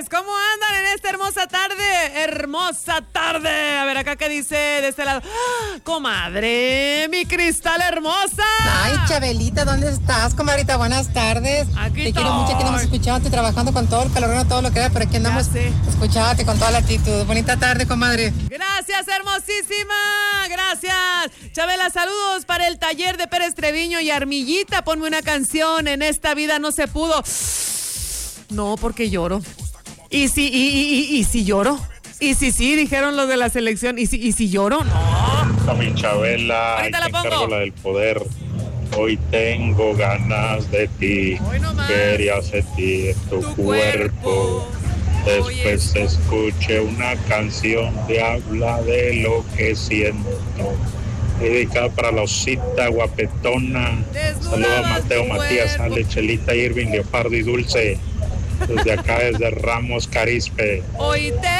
tardes. ¿Cómo andan en esta hermosa tarde? Hermosa tarde. A ver, acá qué dice de este lado. ¡Ah, comadre, mi cristal hermosa! Ay, Chabelita, ¿dónde estás, comadrita? Buenas tardes. Aquí te quiero mucho, aquí andamos escuchándote, trabajando con todo el calor, todo lo que da, pero aquí andamos escuchándote con toda la actitud. Bonita tarde, comadre. Gracias, hermosísima. Gracias. Chabela, saludos para el taller de Pérez Treviño y Armillita. Ponme una canción, En esta vida no se pudo. No, porque lloro. ¿Y si lloro? ¿Y si dijeron los de la selección? ¿Y si lloro? No. A mi Chabela, ahorita la pongo. encargo la del poder. Hoy tengo ganas de ti. Quería sentir tu cuerpo. Después escuché una canción que habla de lo que siento. Dedicada para la osita guapetona. Saludos a Mateo, Matías, Ale, Chelita, Irving, Leopardo y Dulce. Desde acá, desde Ramos Carispe. Hoy te